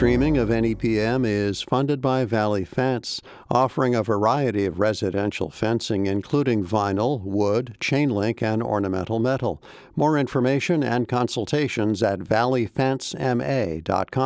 streaming of NEPM is funded by Valley Fence, offering a variety of residential fencing, including vinyl, wood, chain link, and ornamental metal. More information and consultations at valleyfencema.com.